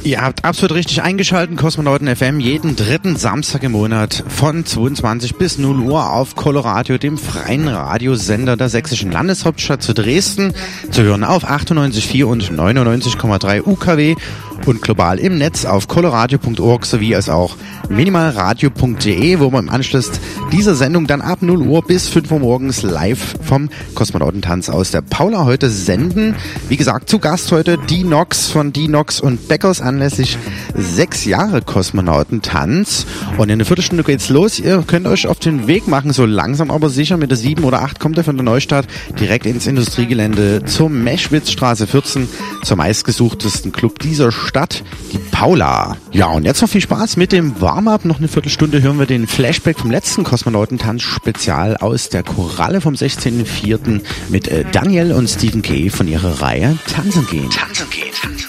Ihr habt absolut richtig eingeschaltet, Kosmonauten FM, jeden dritten Samstag im Monat von 22 bis 0 Uhr auf Coloradio, dem freien Radiosender der sächsischen Landeshauptstadt zu Dresden, zu hören auf 98,4 und 99,3 UKW und global im Netz auf coloradio.org sowie als auch minimalradio.de, wo wir im Anschluss dieser Sendung dann ab 0 Uhr bis 5 Uhr morgens live vom Kosmonautentanz aus der Paula heute senden. Wie gesagt, zu Gast heute die Nox von die Nox und Beckers anlässlich 6 Jahre Kosmonautentanz. Und in einer Viertelstunde geht's los. Ihr könnt euch auf den Weg machen, so langsam aber sicher. Mit der 7 oder 8 kommt ihr von der Neustadt direkt ins Industriegelände zur Meschwitzstraße 14, zum meistgesuchtesten Club dieser Stadt, die Paula. Ja, und jetzt noch viel Spaß mit dem Warm-up. Noch eine Viertelstunde hören wir den Flashback vom letzten Kosmonautentanz-Spezial aus der Koralle vom 16.04. mit Daniel und Stephen K. von ihrer Reihe Tanzen gehen. Tanzen gehen.